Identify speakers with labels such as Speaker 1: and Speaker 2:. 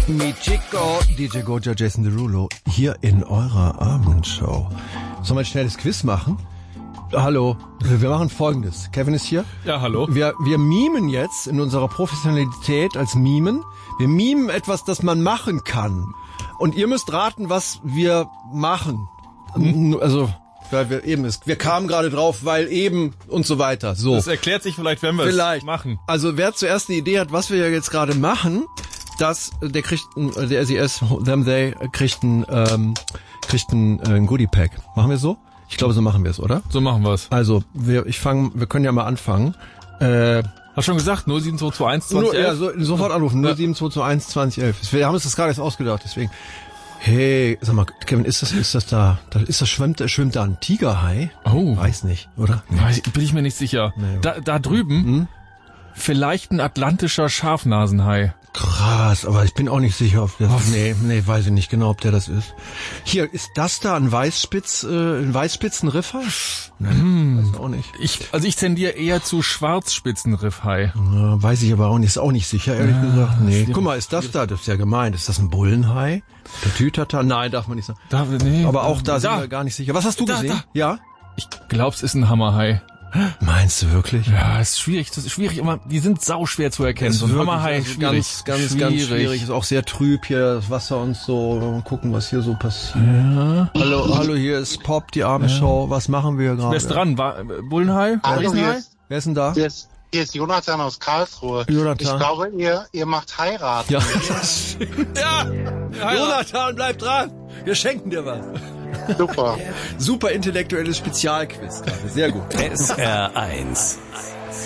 Speaker 1: Mi Chico, DJ Goja, Jason Derulo, hier in eurer Abendshow. Sollen wir ein schnelles Quiz machen? Hallo, wir machen Folgendes. Kevin ist hier.
Speaker 2: Ja, hallo.
Speaker 1: Wir mimen jetzt in unserer Professionalität als Mimen. Wir mimen etwas, das man machen kann. Und ihr müsst raten, was wir machen. Also, weil wir kamen gerade drauf, weil eben und so weiter. So.
Speaker 2: Das erklärt sich vielleicht, wenn wir es machen.
Speaker 1: Also, wer zuerst die Idee hat, was wir ja jetzt gerade machen, der SES, they kriegt ein Goodie-Pack. Machen wir so? Ich glaube, so machen wir es, oder?
Speaker 2: So machen wir es.
Speaker 1: Also, wir können ja mal anfangen.
Speaker 2: Hast schon gesagt, 07221 2011?
Speaker 1: Ja, sofort anrufen, 07221 2011. Wir haben uns das gerade erst ausgedacht, deswegen. Hey, sag mal, Kevin, schwimmt da ein Tigerhai?
Speaker 2: Oh.
Speaker 1: Weiß nicht, oder? Nee.
Speaker 2: Bin ich mir nicht sicher. Nee. Da drüben, vielleicht ein atlantischer Schafnasenhai.
Speaker 1: Krass, aber ich bin auch nicht sicher, ob das... Nee, weiß ich nicht genau, ob der das ist. Hier, ist das da ein Weißspitzenriffhai? Nein, weiß auch nicht.
Speaker 2: Ich tendiere eher zu Schwarzspitzenriffhai.
Speaker 1: Ja, weiß ich aber auch nicht, ist auch nicht sicher, ehrlich gesagt. Nee. Guck mal, ist das da? Das ist ja gemein. Ist das ein Bullenhai? Der Tütata? Nein, darf man nicht sagen.
Speaker 2: Nee.
Speaker 1: Aber auch da sind wir gar nicht sicher. Was hast du gesehen? Da. Ja?
Speaker 2: Ich glaube, es ist ein Hammerhai.
Speaker 1: Meinst du wirklich?
Speaker 2: Ja, ist schwierig. Das ist schwierig, immer. Die sind sauschwer zu erkennen. So ein Hammerhai,
Speaker 1: ganz schwierig. Ist auch sehr trüb hier, das Wasser und so. Mal gucken, was hier so passiert. Ja. Hallo, hier ist Pop, die Abendshow. Was machen wir gerade?
Speaker 2: Wer ist dran? Bullenhai?
Speaker 3: Hallo,
Speaker 1: wer ist denn da?
Speaker 3: Hier ist Jonathan aus Karlsruhe.
Speaker 1: Jonathan.
Speaker 3: Ich glaube, ihr macht heiraten.
Speaker 1: Ja, das stimmt. Ja. Jonathan, bleib dran. Wir schenken dir was.
Speaker 3: Super.
Speaker 1: Super intellektuelles Spezialquiz. Sehr gut.
Speaker 4: SR1